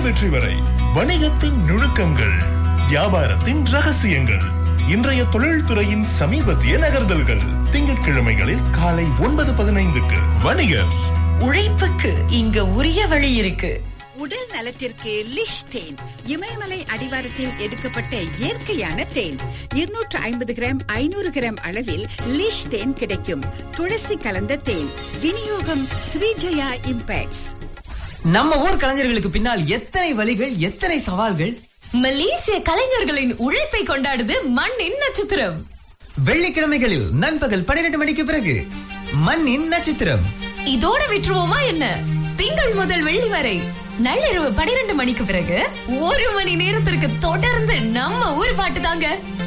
வெற்றி வரை வணிகத்தின் நுணுக்கங்கள், வியாபாரத்தின் ரகசியங்கள், இன்றைய தொழில்துறையின் சமீபத்திய நகர்தல்கள். திங்கட்கிழமைகளில் காலை 9:15க்கு வணிகர். உழைப்புக்கு இங்க உரிய வழி இருக்கு. உடல் நலத்திற்கு லிஷ் தேன். இமயமலை அடிவாரத்தில் எடுக்கப்பட்ட இயற்கையான தேன். 250 கிராம் 500 கிராம் அளவில் லிஷ் தேன் கிடைக்கும். துளசி கலந்த தேன். விநியோகம் ஸ்ரீஜயா இம்பேக்ட்ஸ். நம்ம ஊர் கலைஞர்களுக்கு பின்னால் எத்தனை வழிகள், எத்தனை சவால்கள். மலேசிய கலைஞர்களின் உழைப்பை கொண்டாடுது மண்ணின் நட்சத்திரம். வெள்ளிக்கிழமைகளில் நண்பகல் 12 மணிக்கு பிறகு மண்ணின் நட்சத்திரம். இதோட விட்டுருவோமா என்ன? திங்கள் முதல் வெள்ளி வரை நள்ளிரவு 12 மணிக்கு பிறகு 1 மணி நேரத்திற்கு தொடர்ந்து நம்ம ஊர் பாட்டு தாங்க.